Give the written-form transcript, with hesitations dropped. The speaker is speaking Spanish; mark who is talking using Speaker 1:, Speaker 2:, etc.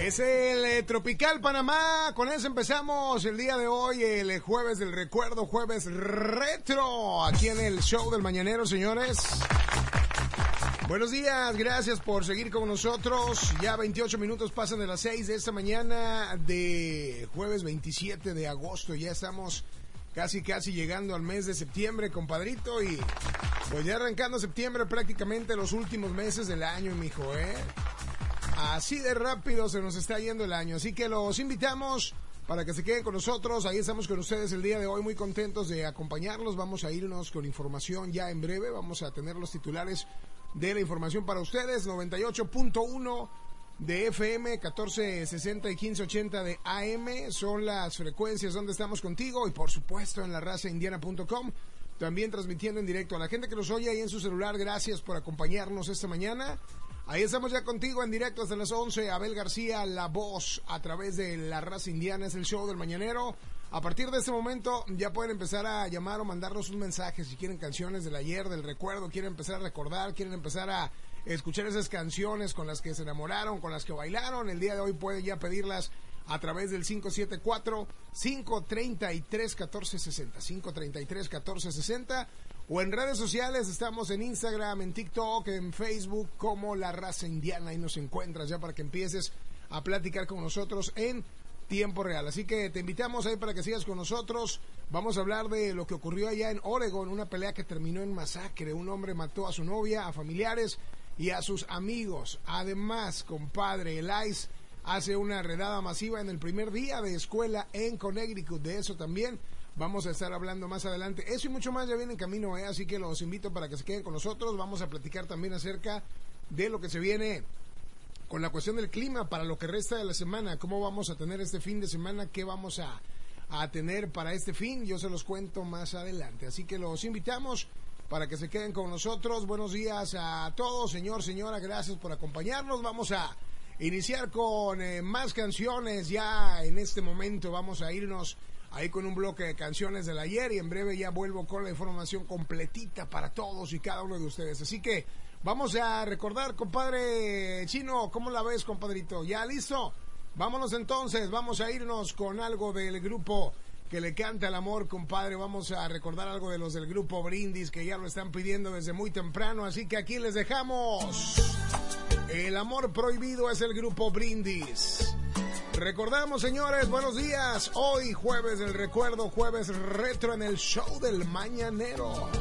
Speaker 1: Es el Tropical Panamá, con eso empezamos el día de hoy, el jueves del recuerdo, jueves retro, aquí en el show del mañanero, señores. Buenos días, gracias por seguir con nosotros. Ya 28 minutos pasan de las 6 de esta mañana de jueves 27 de agosto. Ya estamos casi llegando al mes de septiembre, compadrito, y pues ya arrancando septiembre, prácticamente los últimos meses del año, mijo, Así de rápido se nos está yendo el año, así que los invitamos para que se queden con nosotros. Ahí estamos con ustedes el día de hoy, muy contentos de acompañarlos. Vamos a irnos con información ya en breve, vamos a tener los titulares de la información para ustedes. 98.1 de FM, 1460 y 1580 de AM son las frecuencias donde estamos contigo, y por supuesto en la razaindiana.com, también transmitiendo en directo. A la gente que nos oye ahí en su celular, gracias por acompañarnos esta mañana. Ahí estamos ya contigo en directo hasta las 11. Abel García, la voz a través de la Raza Indiana, es el show del mañanero. A partir de este momento ya pueden empezar a llamar o mandarnos un mensaje si quieren canciones del ayer, del recuerdo, quieren empezar a recordar, quieren empezar a escuchar esas canciones con las que se enamoraron, con las que bailaron. El día de hoy pueden ya pedirlas a través del 574-533-1460, 533-1460, o en redes sociales. Estamos en Instagram, en TikTok, en Facebook como La Raza Indiana. Ahí nos encuentras ya para que empieces a platicar con nosotros en tiempo real. Así que te invitamos ahí para que sigas con nosotros. Vamos a hablar de lo que ocurrió allá en Oregon, una pelea que terminó en masacre. Un hombre mató a su novia, a familiares y a sus amigos. Además, compadre, el ICE hace una redada masiva en el primer día de escuela en Connecticut. De eso también vamos a estar hablando más adelante. Eso y mucho más ya viene en camino, así que los invito para que se queden con nosotros. Vamos a platicar también acerca de lo que se viene con la cuestión del clima para lo que resta de la semana. ¿Cómo vamos a tener este fin de semana? ¿Qué vamos a tener para este fin? Yo se los cuento más adelante. Así que los invitamos para que se queden con nosotros. Buenos días a todos, señor, señora. Gracias por acompañarnos. Vamos a iniciar con más canciones. Ya en este momento vamos a irnos ahí con un bloque de canciones del ayer, y en breve ya vuelvo con la información completita para todos y cada uno de ustedes. Así que vamos a recordar, compadre Chino, ¿cómo la ves, compadrito? ¿Ya listo? Vámonos entonces, vamos a irnos con algo del grupo que le canta el amor, compadre. Vamos a recordar algo de los del grupo Brindis, que ya lo están pidiendo desde muy temprano, así que aquí les dejamos. El amor prohibido es el grupo Brindis. Recordamos, señores, buenos días. Hoy jueves del recuerdo, jueves retro en el show del mañanero.